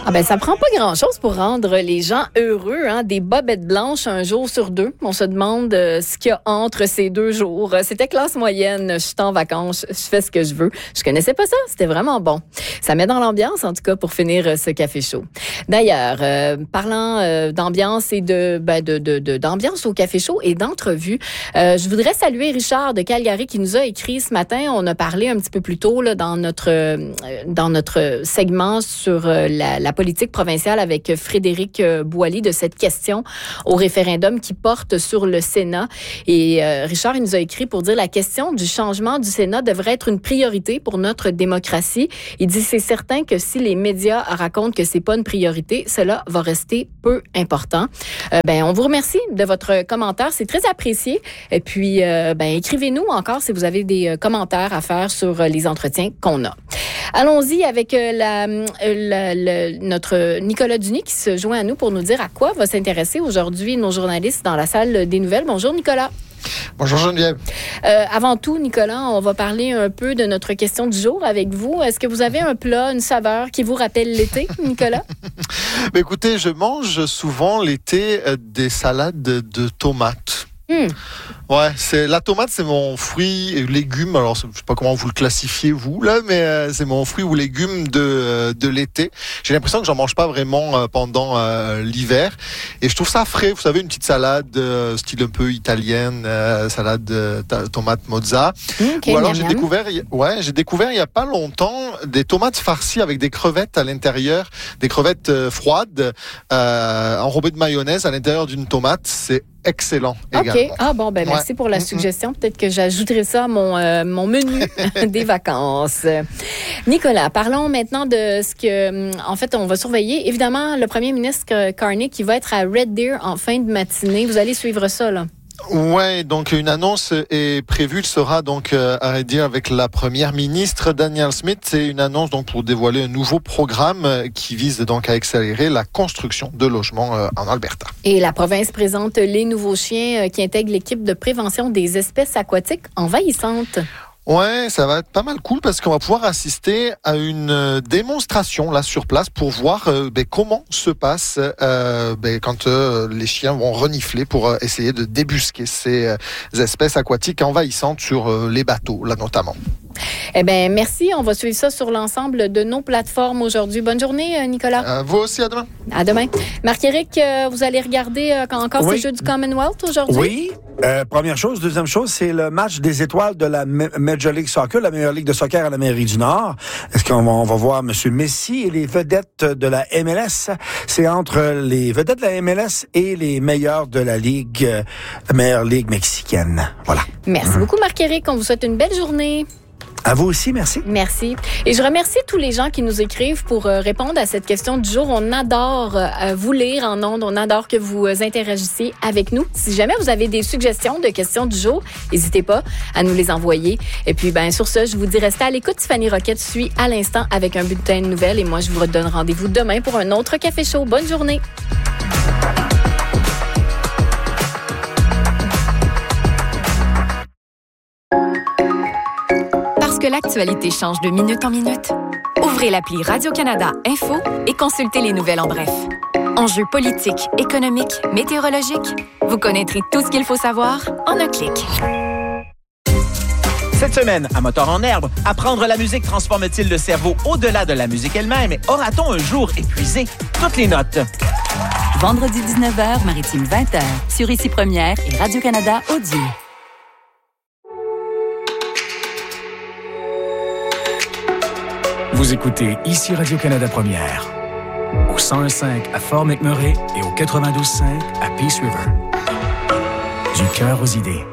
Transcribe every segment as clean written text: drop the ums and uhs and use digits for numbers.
Ah ben ça prend pas grand-chose pour rendre les gens heureux, hein? Des bobettes blanches un jour sur deux. On se demande ce qu'il y a entre ces 2 jours. C'était classe moyenne, je suis en vacances, je fais ce que je veux. Je connaissais pas ça, c'était vraiment bon. Ça met dans l'ambiance, en tout cas, pour finir ce café chaud. D'ailleurs, parlant d'ambiance et d'ambiance au café chaud et d'entrevue, je voudrais saluer Richard de Calgary qui nous a écrit ce matin. On a parlé un petit peu plus tôt là, dans notre segment sur la politique provinciale avec Frédéric Boily de cette question au référendum qui porte sur le Sénat. Et Richard, il nous a écrit pour dire la question du changement du Sénat devrait être une priorité pour notre démocratie. Il dit c'est certain que si les médias racontent que c'est pas une priorité, cela va rester peu important. On vous remercie de votre commentaire, c'est très apprécié. Et puis, écrivez-nous encore si vous avez des commentaires à faire sur les entretiens qu'on a. Allons-y avec notre Nicolas Duny qui se joint à nous pour nous dire à quoi va s'intéresser aujourd'hui nos journalistes dans la salle des nouvelles. Bonjour Nicolas. Bonjour Geneviève. Avant tout, Nicolas, on va parler un peu de notre question du jour avec vous. Est-ce que vous avez un plat, une saveur qui vous rappelle l'été, Nicolas? Écoutez, je mange souvent l'été des salades de tomates. Ouais, la tomate, c'est mon fruit et légume. Alors, je sais pas comment vous le classifiez, vous, là, mais c'est mon fruit ou légume de l'été. J'ai l'impression que j'en mange pas vraiment pendant l'hiver. Et je trouve ça frais. Vous savez, une petite salade style un peu italienne, salade de tomate mozza. Okay, ou alors, j'ai découvert il y a pas longtemps des tomates farcies avec des crevettes à l'intérieur, des crevettes froides, enrobées de mayonnaise à l'intérieur d'une tomate. C'est excellent également. OK. Ah bon, merci pour la suggestion. Peut-être que j'ajouterai ça à mon menu des vacances. Nicolas, parlons maintenant de ce que, en fait, on va surveiller. Évidemment, le premier ministre Carney qui va être à Red Deer en fin de matinée. Vous allez suivre ça, là. Ouais, donc une annonce est prévue. Il sera donc à Red Deer avec la première ministre Danielle Smith. C'est une annonce donc pour dévoiler un nouveau programme qui vise donc à accélérer la construction de logements en Alberta. Et la province présente les nouveaux chiens qui intègrent l'équipe de prévention des espèces aquatiques envahissantes. Ouais, ça va être pas mal cool parce qu'on va pouvoir assister à une démonstration là sur place pour voir comment se passe quand les chiens vont renifler pour essayer de débusquer ces espèces aquatiques envahissantes sur les bateaux là notamment. Eh bien, merci. On va suivre ça sur l'ensemble de nos plateformes aujourd'hui. Bonne journée, Nicolas. Vous aussi, à demain. À demain. Marc-Éric, vous allez regarder encore ces Jeux du Commonwealth aujourd'hui? Oui. Première chose. Deuxième chose, c'est le match des étoiles de la Major League Soccer, la meilleure ligue de soccer à l'Amérique du Nord. Est-ce qu'on va voir M. Messi et les vedettes de la MLS? C'est entre les vedettes de la MLS et les meilleurs de la meilleure ligue mexicaine. Voilà. Merci beaucoup, Marc-Éric. On vous souhaite une belle journée. À vous aussi, merci. Merci. Et je remercie tous les gens qui nous écrivent pour répondre à cette question du jour. On adore vous lire en ondes. On adore que vous interagissiez avec nous. Si jamais vous avez des suggestions de questions du jour, n'hésitez pas à nous les envoyer. Et puis, sur ce, je vous dis restez à l'écoute. Tiffany Roquette suit à l'instant avec un bulletin de nouvelles. Et moi, je vous redonne rendez-vous demain pour un autre Café Chaud. Bonne journée. Que l'actualité change de minute en minute? Ouvrez l'appli Radio-Canada Info et consultez les nouvelles en bref. Enjeux politiques, économiques, météorologiques, vous connaîtrez tout ce qu'il faut savoir en un clic. Cette semaine, à Moteur en herbe, apprendre la musique transforme-t-il le cerveau au-delà de la musique elle-même? Aura-t-on un jour épuisé toutes les notes? Vendredi 19h, Maritime 20h, sur Ici Première et Radio-Canada Audio. Vous écoutez Ici Radio-Canada Première, au 101.5 à Fort McMurray et au 92.5 à Peace River. Du cœur aux idées.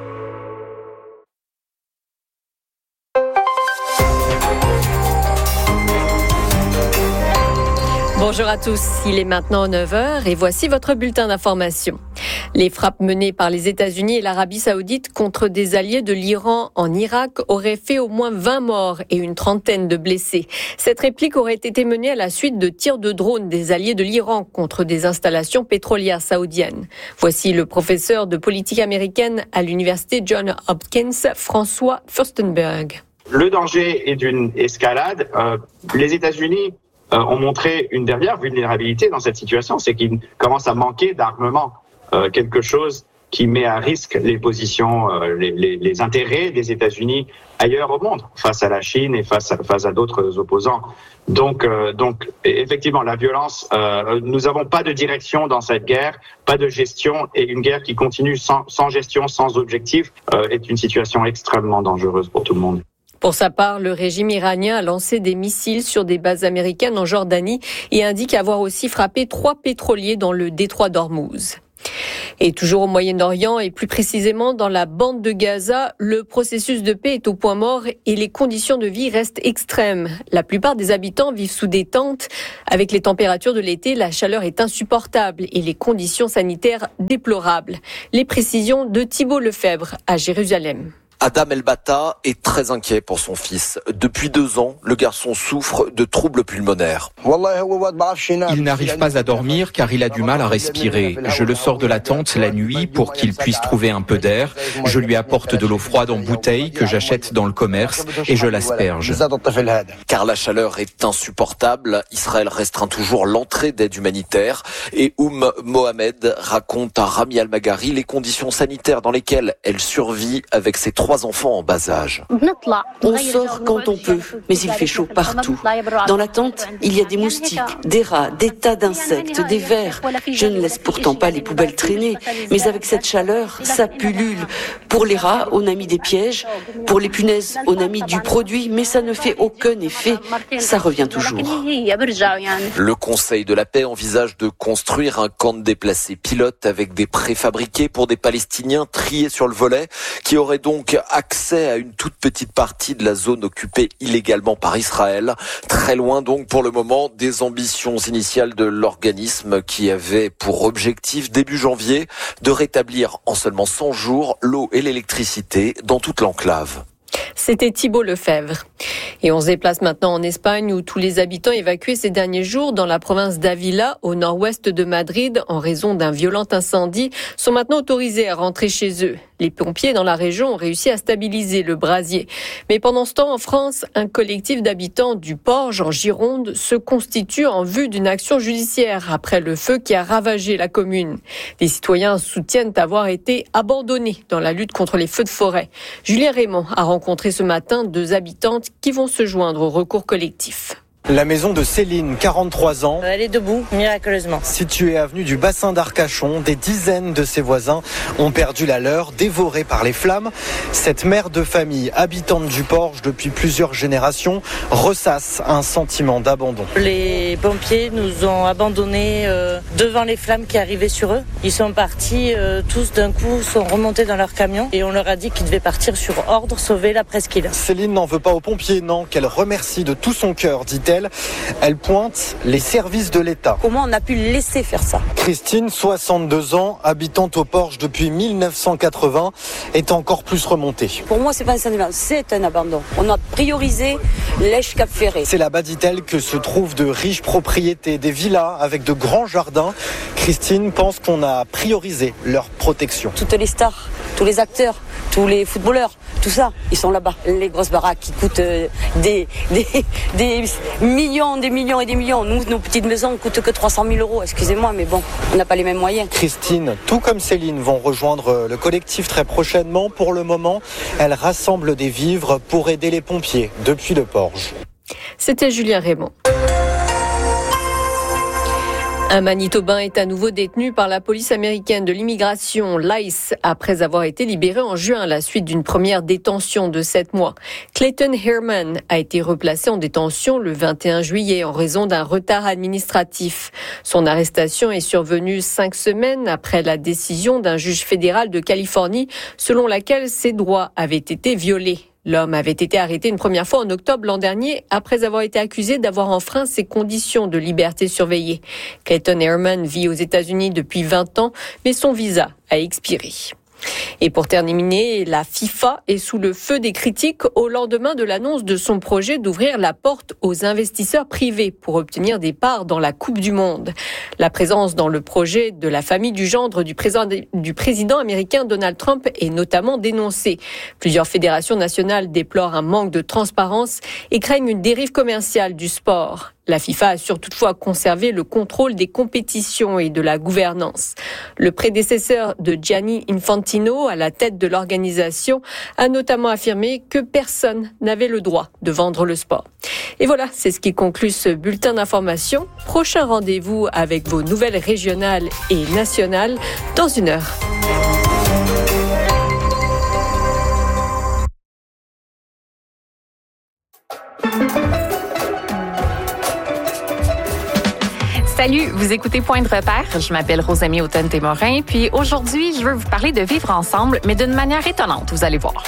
Bonjour à tous, il est maintenant 9h et voici votre bulletin d'information. Les frappes menées par les États-Unis et l'Arabie Saoudite contre des alliés de l'Iran en Irak auraient fait au moins 20 morts et une trentaine de blessés. Cette réplique aurait été menée à la suite de tirs de drones des alliés de l'Iran contre des installations pétrolières saoudiennes. Voici le professeur de politique américaine à l'université Johns Hopkins, François Furstenberg. Le danger est d'une escalade. Les États-Unis ont montré une dernière vulnérabilité dans cette situation, c'est qu'il commence à manquer d'armement, quelque chose qui met à risque les positions, les intérêts des États-Unis ailleurs au monde, face à la Chine et face à d'autres opposants. Donc, effectivement, la violence, nous n'avons pas de direction dans cette guerre, pas de gestion, et une guerre qui continue sans gestion, sans objectif, est une situation extrêmement dangereuse pour tout le monde. Pour sa part, le régime iranien a lancé des missiles sur des bases américaines en Jordanie et indique avoir aussi frappé 3 pétroliers dans le détroit d'Ormuz. Et toujours au Moyen-Orient et plus précisément dans la bande de Gaza, le processus de paix est au point mort et les conditions de vie restent extrêmes. La plupart des habitants vivent sous des tentes. Avec les températures de l'été, la chaleur est insupportable et les conditions sanitaires déplorables. Les précisions de Thibault Lefebvre à Jérusalem. Adam El-Bata est très inquiet pour son fils. Depuis 2 ans, le garçon souffre de troubles pulmonaires. Il n'arrive pas à dormir car il a du mal à respirer. Je le sors de la tente la nuit pour qu'il puisse trouver un peu d'air. Je lui apporte de l'eau froide en bouteille que j'achète dans le commerce et je l'asperge. Car la chaleur est insupportable, Israël restreint toujours l'entrée d'aide humanitaire et Mohamed raconte à Rami Al-Magari les conditions sanitaires dans lesquelles elle survit avec ses 3 enfants en bas âge. On sort quand on peut, mais il fait chaud partout. Dans la tente, il y a des moustiques, des rats, des tas d'insectes, des vers. Je ne laisse pourtant pas les poubelles traîner, mais avec cette chaleur, ça pullule. Pour les rats, on a mis des pièges. Pour les punaises, on a mis du produit, mais ça ne fait aucun effet. Ça revient toujours. Le Conseil de la paix envisage de construire un camp de déplacés pilotes avec des préfabriqués pour des Palestiniens triés sur le volet, qui auraient donc accès à une toute petite partie de la zone occupée illégalement par Israël. Très loin donc pour le moment des ambitions initiales de l'organisme qui avait pour objectif début janvier de rétablir en seulement 100 jours l'eau et l'électricité dans toute l'enclave. C'était Thibault Lefebvre. Et on se déplace maintenant en Espagne où tous les habitants évacués ces derniers jours dans la province d'Ávila, au nord-ouest de Madrid, en raison d'un violent incendie, sont maintenant autorisés à rentrer chez eux. Les pompiers dans la région ont réussi à stabiliser le brasier. Mais pendant ce temps, en France, un collectif d'habitants du Porge, en Gironde, se constitue en vue d'une action judiciaire après le feu qui a ravagé la commune. Les citoyens soutiennent avoir été abandonnés dans la lutte contre les feux de forêt. Julien Raymond a rencontré ce matin 2 habitantes qui vont se joindre au recours collectif. La maison de Céline, 43 ans. Elle est debout, miraculeusement. Située avenue du bassin d'Arcachon, des dizaines de ses voisins ont perdu la leur, dévorés par les flammes. Cette mère de famille, habitante du Porge depuis plusieurs générations, ressasse un sentiment d'abandon. Les pompiers nous ont abandonnés devant les flammes qui arrivaient sur eux. Ils sont partis tous d'un coup, sont remontés dans leur camion et on leur a dit qu'ils devaient partir sur ordre, sauver la presqu'île. Céline n'en veut pas aux pompiers, non, qu'elle remercie de tout son cœur, dit-elle. Elle pointe les services de l'État. Comment on a pu laisser faire ça ? Christine, 62 ans, habitante au Porge depuis 1980, est encore plus remontée. Pour moi, c'est pas un sentiment, c'est un abandon. On a priorisé l'Esch-Cap Ferré. C'est là-bas, dit-elle, que se trouvent de riches propriétés, des villas avec de grands jardins. Christine pense qu'on a priorisé leur protection. Toutes les stars, tous les acteurs, tous les footballeurs, tout ça, ils sont là-bas. Les grosses baraques qui coûtent des millions et des millions. Nous, nos petites maisons ne coûtent que 300 000 €. Excusez-moi, mais bon, on n'a pas les mêmes moyens. Christine, tout comme Céline, vont rejoindre le collectif très prochainement. Pour le moment, elle rassemble des vivres pour aider les pompiers depuis le Porge. C'était Julien Raymond. Un Manitobain est à nouveau détenu par la police américaine de l'immigration, l'ICE, après avoir été libéré en juin à la suite d'une première détention de 7 mois. Clayton Herman a été replacé en détention le 21 juillet en raison d'un retard administratif. Son arrestation est survenue 5 semaines après la décision d'un juge fédéral de Californie selon laquelle ses droits avaient été violés. L'homme avait été arrêté une première fois en octobre l'an dernier après avoir été accusé d'avoir enfreint ses conditions de liberté surveillée. Clayton Herman vit aux États-Unis depuis 20 ans, mais son visa a expiré. Et pour terminer, la FIFA est sous le feu des critiques au lendemain de l'annonce de son projet d'ouvrir la porte aux investisseurs privés pour obtenir des parts dans la Coupe du Monde. La présence dans le projet de la famille du gendre du président américain Donald Trump est notamment dénoncée. Plusieurs fédérations nationales déplorent un manque de transparence et craignent une dérive commerciale du sport. La FIFA assure toutefois conserver le contrôle des compétitions et de la gouvernance. Le prédécesseur de Gianni Infantino, à la tête de l'organisation, a notamment affirmé que personne n'avait le droit de vendre le sport. Et voilà, c'est ce qui conclut ce bulletin d'information. Prochain rendez-vous avec vos nouvelles régionales et nationales dans 1 heure. Salut, vous écoutez Point de repère. Je m'appelle Rosamie Automne-Témorin, puis aujourd'hui, je veux vous parler de vivre ensemble, mais d'une manière étonnante, vous allez voir.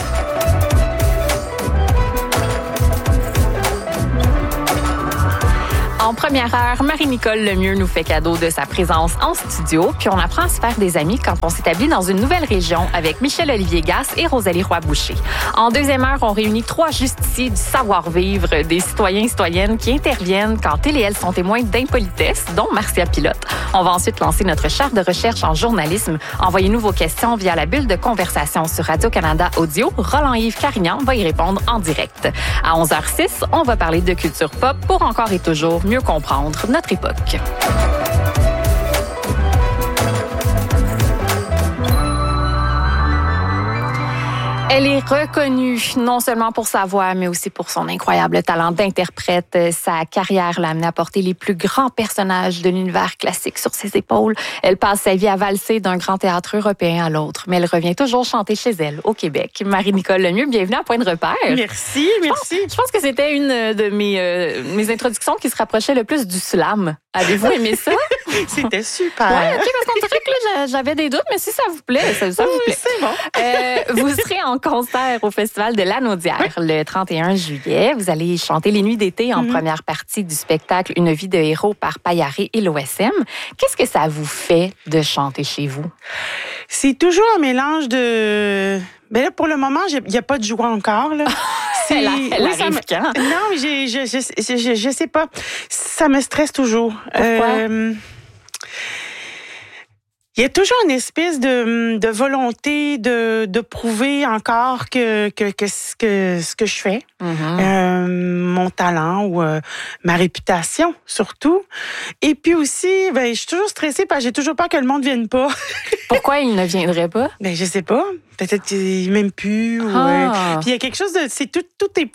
En première heure, Marie-Nicole Lemieux nous fait cadeau de sa présence en studio, puis on apprend à se faire des amis quand on s'établit dans une nouvelle région avec Michel-Olivier Gasse et Rosalie Roy-Boucher. En deuxième heure, on réunit 3 justiciers du savoir-vivre, des citoyens et citoyennes qui interviennent quand ils et elles sont témoins d'impolitesse, dont Marcia Pilote. On va ensuite lancer notre charte de recherche en journalisme. Envoyez-nous vos questions via la bulle de conversation sur Radio-Canada Audio. Roland-Yves Carignan va y répondre en direct. À 11h06, on va parler de culture pop pour encore et toujours mieux comprendre notre époque. Elle est reconnue non seulement pour sa voix, mais aussi pour son incroyable talent d'interprète. Sa carrière l'a amenée à porter les plus grands personnages de l'univers classique sur ses épaules. Elle passe sa vie à valser d'un grand théâtre européen à l'autre, mais elle revient toujours chanter chez elle, au Québec. Marie-Nicole Lemieux, bienvenue à Point de repère. Merci. Je pense que c'était une de mes introductions qui se rapprochait le plus du slam. Avez-vous aimé ça? C'était super. Ouais, OK, parce qu'on dirait que là, j'avais des doutes, mais si ça vous plaît, ça vous plaît. C'est bon. Vous serez en concert au Festival de Lanaudière le 31 juillet. Vous allez chanter Les Nuits d'été en première partie du spectacle Une vie de héros par Payaré et l'OSM. Qu'est-ce que ça vous fait de chanter chez vous? C'est toujours un mélange de... Ben là, pour le moment, il n'y a pas de joie encore, là. Elle arrive quand? Non, mais je sais pas. Ça me stresse toujours. Pourquoi? Il y a toujours une espèce de volonté de prouver encore que ce que je fais, mon talent ou ma réputation surtout. Et puis aussi, je suis toujours stressée parce que j'ai toujours peur que le monde vienne pas. Pourquoi il ne viendrait pas? Ben je sais pas. Peut-être qu'il m'aime plus. Puis il y a quelque chose de, tout est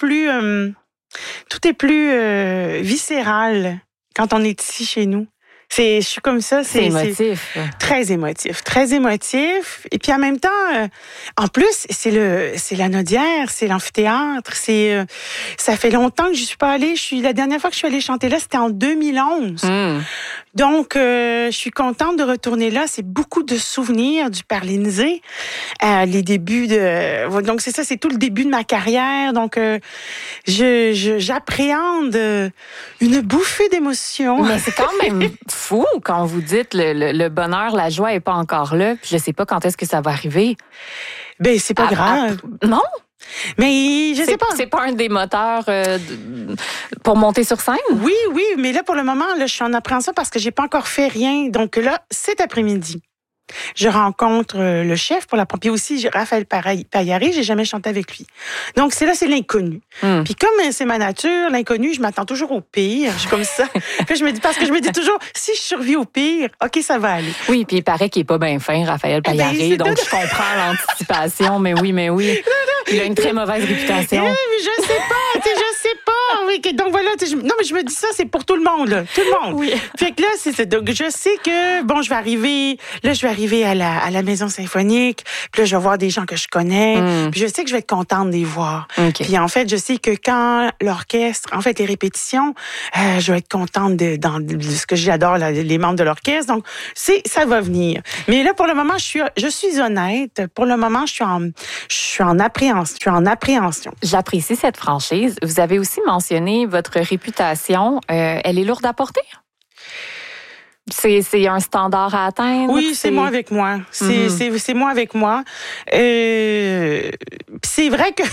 plus viscéral quand on est ici chez nous. Je suis comme ça. C'est émotif. Très émotif. Et puis en même temps, en plus, c'est Lanaudière, c'est l'amphithéâtre. Ça fait longtemps que je suis pas allée. La dernière fois que je suis allée chanter là, c'était en 2011. Donc, je suis contente de retourner là. C'est beaucoup de souvenirs du Parlinzé. Les débuts donc c'est ça, c'est tout le début de ma carrière. Donc, j'appréhende une bouffée d'émotions. Mais c'est quand même fou quand vous dites le bonheur, la joie est pas encore là. Puis je sais pas quand est-ce que ça va arriver. Ben c'est pas grave. Non. Mais je sais pas. C'est pas un des moteurs pour monter sur scène? Oui, mais là, pour le moment, là, je suis en appréhension parce que j'ai pas encore fait rien. Donc là, cet après-midi, je rencontre le chef pour la première. Puis aussi, Raphaël Payaré, j'ai jamais chanté avec lui. Donc c'est l'inconnu. Puis comme c'est ma nature, l'inconnu, je m'attends toujours au pire. Je suis comme ça. Puis parce que je me dis toujours, si je survis au pire, OK, ça va aller. Oui, puis il paraît qu'il est pas bien fin, Raphaël Payaré. Donc je comprends l'anticipation, mais oui. Il a une très mauvaise réputation. Mais je sais pas. Oui, donc voilà. Non, mais je me dis ça, c'est pour tout le monde, là. Tout le monde. Oui. Fait que là, donc je sais que, je vais arriver à la Maison Symphonique. Puis là, je vais voir des gens que je connais. Puis je sais que je vais être contente de les voir. Okay. Puis en fait, je sais que quand l'orchestre, les répétitions, je vais être contente de ce que j'adore, les membres de l'orchestre. Donc, ça va venir. Mais là, pour le moment, je suis honnête. Pour le moment, je suis en appréhension. J'apprécie cette franchise. Vous avez aussi mentionné votre réputation. Elle est lourde à porter? C'est un standard à atteindre? Oui, c'est moi avec moi. C'est moi avec moi. C'est vrai que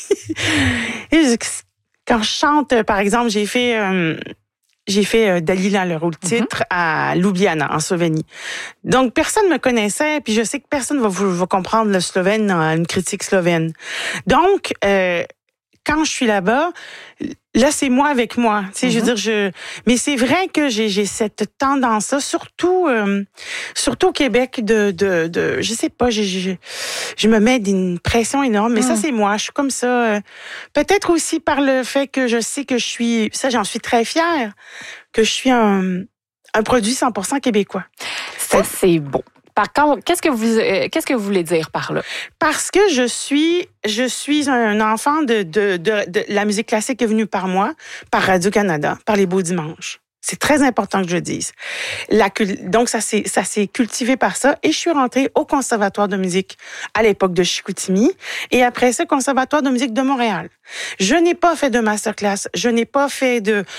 quand je chante, par exemple, j'ai fait Dalila, le rôle titre, à Ljubljana, en Slovénie. Donc, personne me connaissait, puis je sais que personne va comprendre le slovène dans une critique slovène. Donc, quand je suis là-bas, Là, c'est moi avec moi. Tu sais, je veux dire, mais c'est vrai que j'ai cette tendance-là, surtout au Québec, je sais pas, je me mets une pression énorme, mais ça, c'est moi. Je suis comme ça. Peut-être aussi par le fait que je sais que j'en suis très fière, que je suis un produit 100% québécois. Ça, c'est beau. Par contre, qu'est-ce que vous voulez dire par là? Parce que je suis un enfant de la musique classique qui est venue par moi, par Radio-Canada, par les Beaux Dimanches. C'est très important que je le dise. Donc, ça s'est cultivé par ça. Et je suis rentrée au Conservatoire de musique à l'époque de Chicoutimi. Et après ça, Conservatoire de musique de Montréal. Je n'ai pas fait de masterclass. Je n'ai pas fait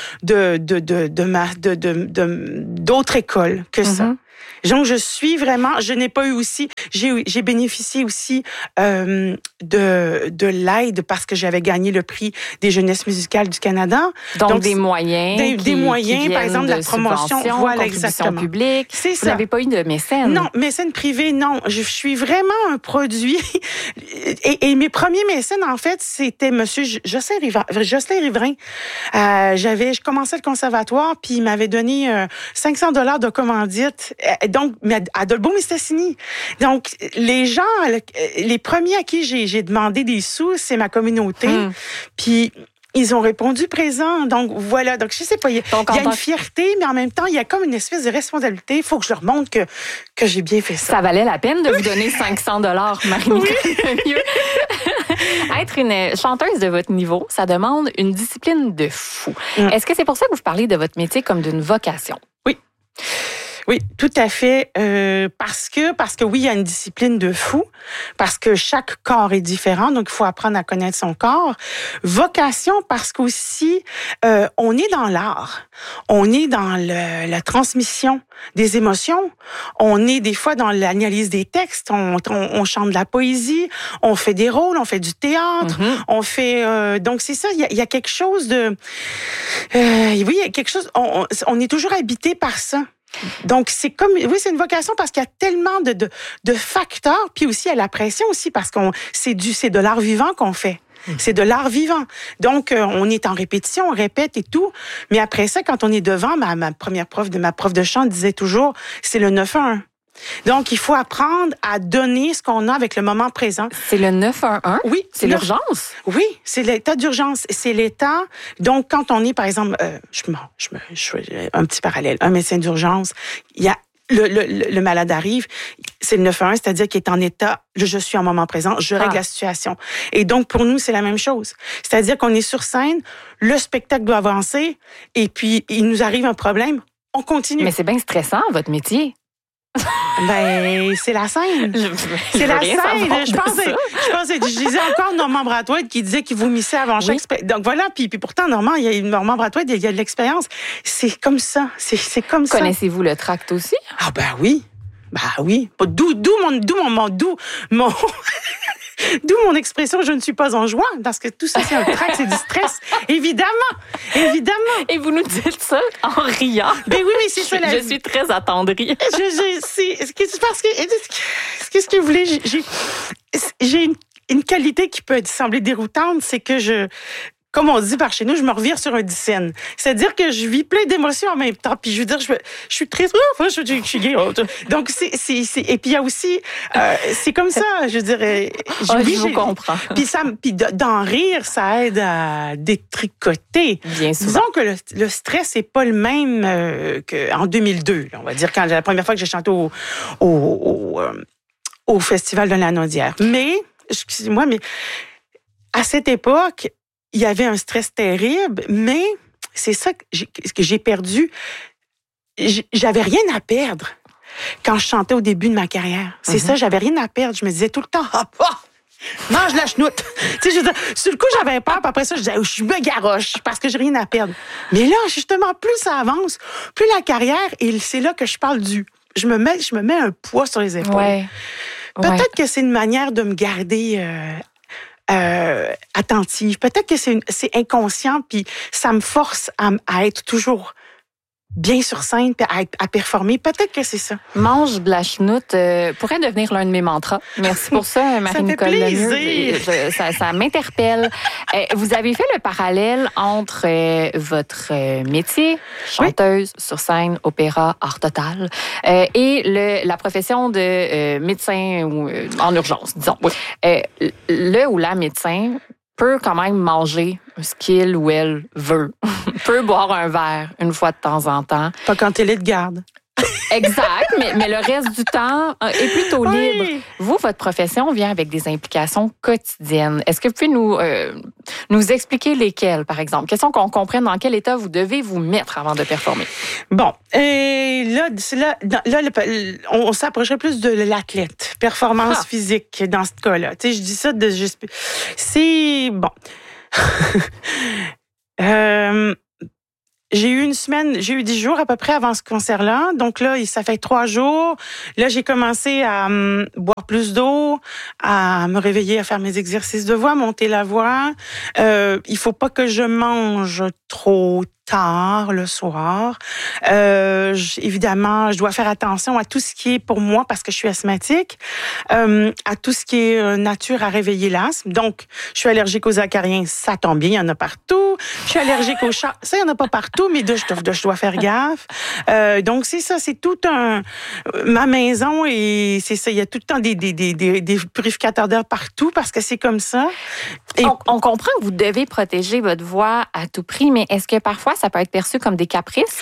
d'autres écoles que ça. Donc, je n'ai pas eu aussi, j'ai bénéficié aussi de l'aide parce que j'avais gagné le prix des jeunesses musicales du Canada. Donc des moyens. Des moyens, par exemple, de la promotion. Voilà, exactement. Publique. C'est ça. Vous n'avez pas eu de mécène? Non, mécène privé, non. Je suis vraiment un produit. Et mes premiers mécènes, en fait, c'était monsieur Jocelyn Riverain. Je commençais le conservatoire, puis il m'avait donné $500 de commandite. Donc, à Dolbeau-Mistassini. Donc, les gens, les premiers à qui j'ai demandé des sous, c'est ma communauté. Puis, ils ont répondu présent. Donc, voilà. Donc, je sais pas, il y a une fierté, mais en même temps, il y a comme une espèce de responsabilité. Il faut que je leur montre que j'ai bien fait ça. Ça valait la peine de vous donner $500, Marie-Nicole Lemieux. Être une chanteuse de votre niveau, ça demande une discipline de fou. Est-ce que c'est pour ça que vous parlez de votre métier comme d'une vocation? Oui, tout à fait. Parce que oui, il y a une discipline de fou, parce que chaque corps est différent, donc il faut apprendre à connaître son corps. Vocation, parce qu'aussi, on est dans l'art, on est dans la transmission des émotions, on est des fois dans l'analyse des textes, on chante de la poésie, on fait des rôles, on fait du théâtre, on fait... donc c'est ça, il y a quelque chose de... oui, il y a quelque chose... On est toujours habité par ça. Donc, c'est une vocation parce qu'il y a tellement de facteurs, puis aussi il y a la pression aussi parce c'est de l'art vivant qu'on fait. C'est de l'art vivant. Donc, on est en répétition, on répète et tout. Mais après ça, quand on est devant, ma prof de chant disait toujours, c'est le 9-1. Donc, il faut apprendre à donner ce qu'on a avec le moment présent. C'est le 911? Oui. C'est l'urgence? Oui, c'est l'état d'urgence. C'est l'état... Donc, quand on est, par exemple... je fais un petit parallèle. Un médecin d'urgence, il y a... Le malade arrive, c'est le 911, c'est-à-dire qu'il est en état, je suis en moment présent, je règle la situation. Et donc, pour nous, c'est la même chose. C'est-à-dire qu'on est sur scène, le spectacle doit avancer, et puis, il nous arrive un problème, on continue. Mais c'est bien stressant, votre métier. Ben, c'est la scène. C'est la scène. Je disais encore Normand Brathwaite qui disait qu'il vomissait avant chaque spectacle. Donc voilà, puis pourtant, Normand Brathwaite, il y a de l'expérience. C'est comme ça. C'est comme ça. Connaissez-vous le tract aussi? Ah, ben oui. D'où mon expression, je ne suis pas en joie, parce que tout ça, c'est un trac, c'est du stress. Évidemment. Et vous nous dites ça en riant. Ben oui, c'est ça la vie. Je suis très attendrie. Parce que, qu'est-ce que vous voulez? J'ai une qualité qui peut sembler déroutante, c'est que comme on dit par chez nous, je me revire sur un dixaine. C'est-à-dire que je vis plein d'émotions en même temps. Puis je veux dire, je suis triste. Je suis gay. Donc, et puis il y a aussi, c'est comme ça, je dirais. Je vous comprends. Puis d'en rire, ça aide à détricoter. Bien souvent. Disons que le stress n'est pas le même qu'en 2002. Là, on va dire, quand la première fois que j'ai chanté au Festival de la Naudière. Mais, excusez-moi, mais à cette époque, il y avait un stress terrible, mais c'est ça que j'ai perdu. J'avais rien à perdre quand je chantais au début de ma carrière. C'est ça, j'avais rien à perdre. Je me disais tout le temps, mange la chenoute. Tu sais, sur le coup, j'avais peur, puis après ça, je disais, je me garoche parce que j'ai rien à perdre. Mais là, justement, plus ça avance, plus la carrière, et c'est là que je parle je me mets un poids sur les épaules. Ouais. Peut-être que c'est une manière de me garder attentive. Peut-être que c'est inconscient, puis ça me force à être toujours bien sur scène puis à performer. Peut-être que c'est ça. Mange de la chenoute pourrait devenir l'un de mes mantras. Merci pour ça, Marie-Nicole Lemieux. Ça m'interpelle. Vous avez fait le parallèle entre votre métier, chanteuse sur scène, opéra, art total, et la profession de médecin en urgence, disons. Le ou la médecin peut quand même manger ce qu'il ou elle veut. Peut boire un verre une fois de temps en temps. Pas quand elle est de garde. Exact, mais le reste du temps est plutôt libre. Vous, votre profession vient avec des implications quotidiennes. Est-ce que vous pouvez nous expliquer lesquelles, par exemple? Question qu'on comprenne dans quel état vous devez vous mettre avant de performer. Bon, et là on s'approcherait plus de l'athlète. Performance physique dans ce cas-là. Tu sais, je dis ça de juste... C'est... Bon... J'ai eu 10 jours à peu près avant ce concert-là. Donc là, ça fait 3 jours. Là, j'ai commencé à boire plus d'eau, à me réveiller, à faire mes exercices de voix, monter la voix. Il faut pas que je mange trop tard le soir. Évidemment, je dois faire attention à tout ce qui est pour moi parce que je suis asthmatique, à tout ce qui est nature à réveiller l'asthme. Donc, je suis allergique aux acariens, ça tombe bien, il y en a partout. Je suis allergique aux chats, ça, il y en a pas partout, mais je dois faire gaffe. Donc, c'est ça, c'est tout ma maison et c'est ça, il y a tout le temps des purificateurs d'air partout parce que c'est comme ça. Et on comprend que vous devez protéger votre voix à tout prix, mais est-ce que parfois ça peut être perçu comme des caprices?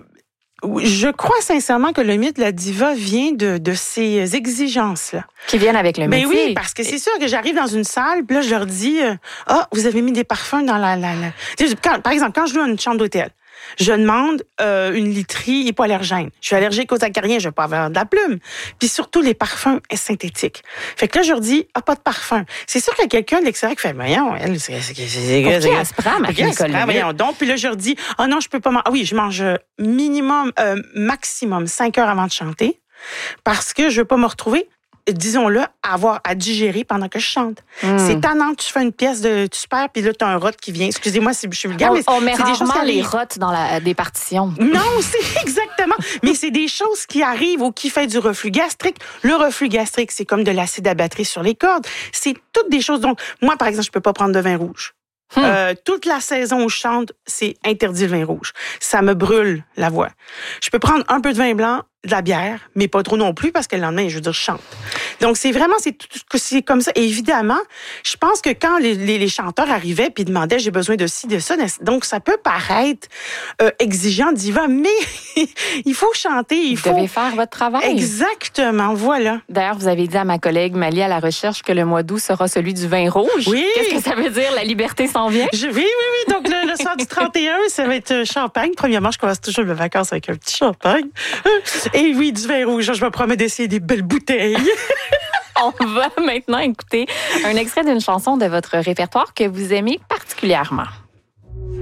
Je crois sincèrement que le mythe de la diva vient de ces exigences-là. Qui viennent avec le métier. Mais oui, parce que c'est sûr que j'arrive dans une salle, puis là, je leur dis, vous avez mis des parfums dans la... Par exemple, quand je loue une chambre d'hôtel, je demande une literie hypoallergène. Je suis allergique aux acariens, je vais pas avoir de la plume. Puis surtout, les parfums synthétiques. Fait que là, je leur dis, pas de parfum. C'est sûr qu'il y a quelqu'un de l'extérieur qui fait, voyons, elle, c'est dégueu. Pour qui elle se prend, Marie-Nicole Lemieux? Voyons donc. Puis là, je leur dis, non, je peux pas manger. Ah oui, je mange maximum 5 heures avant de chanter parce que je veux pas me retrouver, disons-le, avoir à digérer pendant que je chante. C'est tannant que tu fais une pièce tu perds, puis là, tu as un rot qui vient. Excusez-moi si je suis vulgaire, mais on met c'est des choses qui les rots dans des partitions. Non, c'est exactement. Mais c'est des choses qui arrivent ou qui fait du reflux gastrique. Le reflux gastrique, c'est comme de l'acide à batterie sur les cordes. C'est toutes des choses. Donc, moi, par exemple, je peux pas prendre de vin rouge. Toute la saison où je chante, c'est interdit le vin rouge. Ça me brûle la voix. Je peux prendre un peu de vin blanc, de la bière, mais pas trop non plus parce que le lendemain, je veux dire, je chante. Donc, c'est comme ça. Et évidemment, je pense que quand les chanteurs arrivaient puis demandaient, j'ai besoin de ci, de ça, donc ça peut paraître exigeant, diva, mais il faut chanter, Vous devez faire votre travail. Exactement, voilà. D'ailleurs, vous avez dit à ma collègue Mali à la recherche que le mois d'août sera celui du vin rouge. Oui. Qu'est-ce que ça veut dire? La liberté s'en vient? Oui. Donc, le soir du 31, ça va être champagne. Premièrement, je commence toujours mes vacances avec un petit champagne. Et oui, du vin rouge. Je me promets d'essayer des belles bouteilles. On va maintenant écouter un extrait d'une chanson de votre répertoire que vous aimez particulièrement.